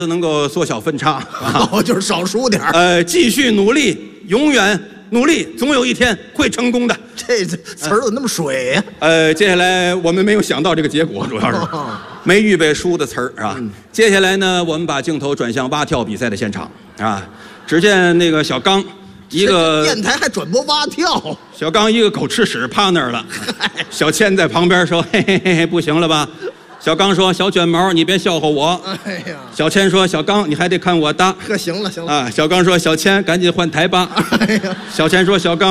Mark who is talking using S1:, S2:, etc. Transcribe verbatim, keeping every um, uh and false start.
S1: 能够缩小分差，啊、
S2: 哦，就是少输点儿。
S1: 呃，继续努力，永远努力，总有一天会成功的。
S2: 这这词儿怎么那么水呀、啊？
S1: 呃，接下来我们没有想到这个结果，主要是没预备输的词儿啊。嗯、接下来呢，我们把镜头转向蛙跳比赛的现场啊，只见那个小刚。一个
S2: 电台还转播蛙跳，
S1: 小刚一个狗吃屎趴那儿了，小千在旁边说：“嘿嘿嘿嘿，不行了吧？”小刚说：“小卷毛，你别笑话我。”哎呀，小千说：“小刚，你还得看我搭。”
S2: 呵，行了行了
S1: 啊，小刚说：“小千，赶紧换台吧。”哎呀，小千说：“小刚。”